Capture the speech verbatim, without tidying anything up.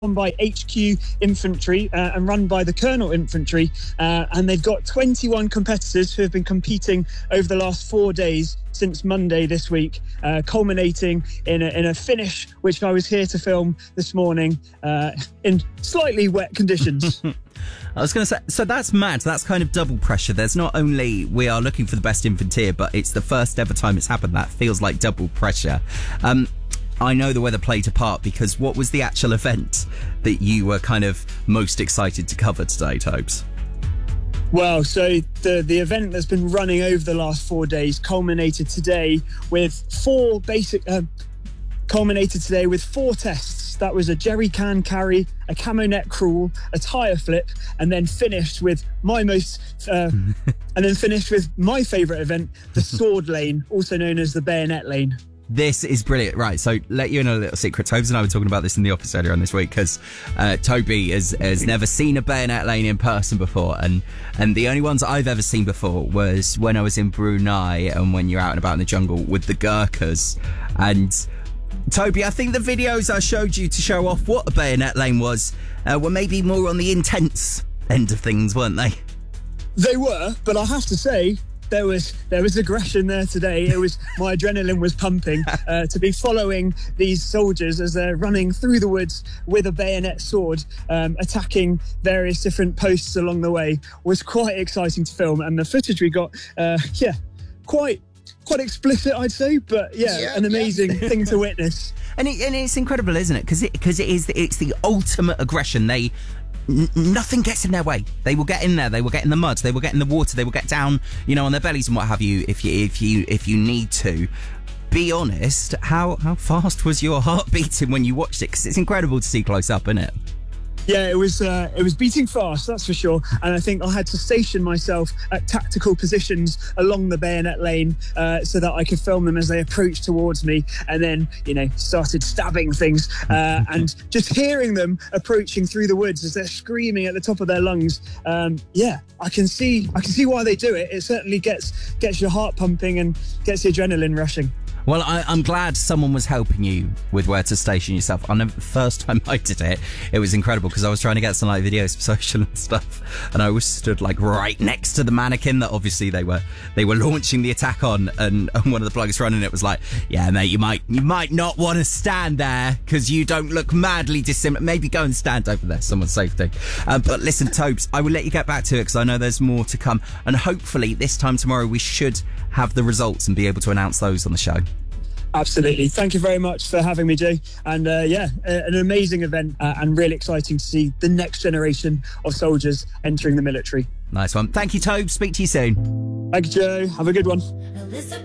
run by H Q Infantry uh, and run by the Colonel Infantry, uh, and they've got twenty-one competitors who have been competing over the last four days since Monday this week, uh, culminating in a, in a finish which I was here to film this morning uh, in slightly wet conditions. I was going to say, so that's mad. That's kind of double pressure. There's not only we are looking for the best infanteer, but it's the first ever time it's happened. That feels like double pressure. Um, I know the weather played a part, because what was the actual event that you were kind of most excited to cover today, Tobes? Well, so the, the event that's been running over the last four days culminated today with four basic... Uh, culminated today with four tests. That was a jerry can carry, a camo net crawl, a tyre flip, and then finished with my most... Uh, and then finished with my favourite event, the sword lane, also known as the bayonet lane. This is brilliant. Right, so let you in a little secret. Tobes and I were talking about this in the office earlier on this week, because uh, Toby has, has never seen a bayonet lane in person before, and, and the only ones I've ever seen before was when I was in Brunei and when you're out and about in the jungle with the Gurkhas. And Toby, I think the videos I showed you to show off what a bayonet lane was uh, were maybe more on the intense end of things, weren't they? They were, but I have to say, There was there was aggression there today. It was my adrenaline was pumping uh, to be following these soldiers as they're running through the woods with a bayonet sword, um, attacking various different posts along the way. Was quite exciting to film, and the footage we got, uh, yeah, quite quite explicit, I'd say, but yeah, yeah an amazing yeah. thing to witness. And, it, and it's incredible, isn't it? Because it because it is it's the ultimate aggression. They. N- nothing gets in their way. They will get in there. They will get in the mud. They will get in the water. They will get down, you know, on their bellies and what have you. If you if you if you need to, be honest. How how fast was your heart beating when you watched it? Because it's incredible to see close up, isn't it? Yeah, it was uh, it was beating fast, that's for sure. And I think I had to station myself at tactical positions along the bayonet lane uh, so that I could film them as they approached towards me, and then, you know, started stabbing things. Uh, and just hearing them approaching through the woods as they're screaming at the top of their lungs. Um, yeah, I can see I can see why they do it. It certainly gets gets your heart pumping and gets the adrenaline rushing. Well, I, I'm glad someone was helping you with where to station yourself. I know the first time I did it, it was incredible, because I was trying to get some like videos for social and stuff, and I was stood like right next to the mannequin that obviously they were they were launching the attack on, and, and one of the plugs running it was like, "Yeah, mate, you might you might not want to stand there because you don't look madly dissimilar. Maybe go and stand over there, someone's safety." Uh, but listen, Tobes, I will let you get back to it, because I know there's more to come, and hopefully this time tomorrow we should have the results and be able to announce those on the show. Absolutely. Thank you very much for having me, Jay. And uh, yeah, an amazing event uh, and really exciting to see the next generation of soldiers entering the military. Nice one. Thank you, Tobes. Speak to you soon. Thank you, Joe. Have a good one.